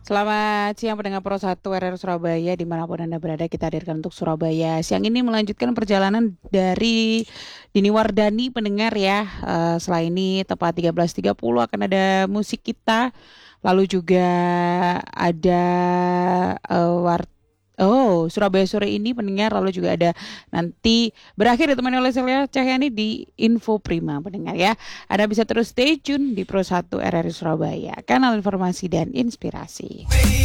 Selamat siang pendengar Pro 1 RR Surabaya dimanapun Anda berada, kita hadirkan untuk Surabaya. Siang ini melanjutkan perjalanan dari Dini Wardani pendengar ya. Setelah ini tepat 13.30 akan ada musik kita. Lalu juga ada uh, war Surabaya sore ini pendengar, lalu juga ada nanti berakhir ditemani oleh Celia Cahyani di Info Prima pendengar ya. Anda bisa terus stay tune di Pro 1 RRI Surabaya, kanal informasi dan inspirasi.